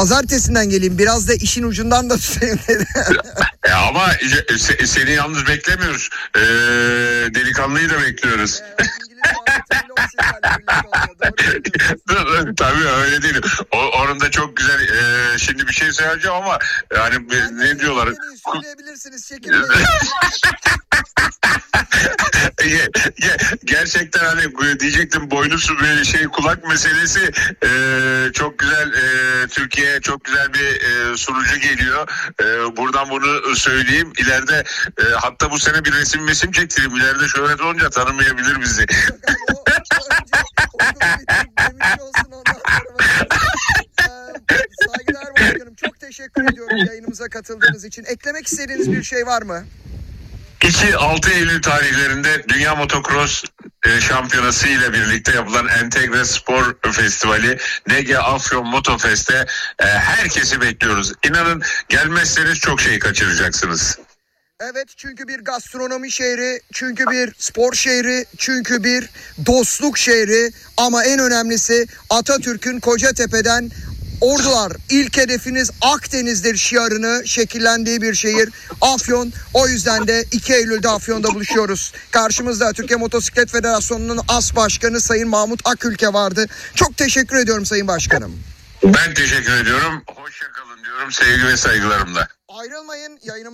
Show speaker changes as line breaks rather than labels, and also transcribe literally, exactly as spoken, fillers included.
pazartesinden geleyim. Biraz da işin ucundan da tutayım dedim.
E ama se, seni yalnız beklemiyoruz. Ee, delikanlıyı da bekliyoruz. Tabii öyle değil. O, onun da çok güzel. E, şimdi bir şey söyleyeceğim ama yani ne diyorlar?
Söyleyebilirsiniz. Çekinmeyin.
Gerçekten hani diyecektim boynusu bir şey kulak meselesi e, çok güzel e, Türkiye'ye çok güzel bir e, sunucu geliyor. E, buradan bunu söyleyeyim. İleride e, hatta bu sene bir resim mesim çektireyim. İleride şöhret olunca tanımayabilir bizi.
Saygılar başkanım. Çok teşekkür ediyorum yayınımıza katıldığınız için. Eklemek istediğiniz bir şey var mı?
iki altı Eylül tarihlerinde Dünya Motocross e, Şampiyonası ile birlikte yapılan Entegre Spor Festivali N G Afyon Motofest'e e, herkesi bekliyoruz. İnanın gelmezseniz çok şey kaçıracaksınız.
Evet, çünkü bir gastronomi şehri, çünkü bir spor şehri, çünkü bir dostluk şehri ama en önemlisi Atatürk'ün Kocatepe'den Ordular ilk hedefiniz Akdeniz'dir şiarını şekillendiği bir şehir Afyon. O yüzden de iki Eylül'de Afyon'da buluşuyoruz. Karşımızda Türkiye Motosiklet Federasyonu'nun as başkanı Sayın Mahmut Akülke vardı. Çok teşekkür ediyorum Sayın Başkanım.
Ben teşekkür ediyorum. Hoşça kalın diyorum sevgi ve saygılarımla.
Ayrılmayın, yayınımız